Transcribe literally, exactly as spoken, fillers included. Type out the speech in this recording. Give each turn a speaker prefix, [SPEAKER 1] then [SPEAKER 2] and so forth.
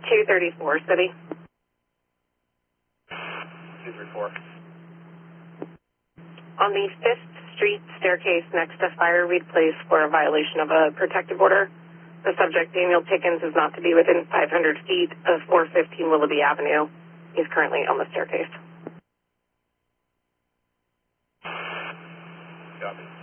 [SPEAKER 1] two thirty-four, City.
[SPEAKER 2] two thirty-four.
[SPEAKER 1] On the fifth Street staircase next to Fireweed Place for a violation of a protective order. The subject, Daniel Pickens, is not to be within five hundred feet of four fifteen Willoughby Avenue. He's currently on the staircase.
[SPEAKER 2] Copy.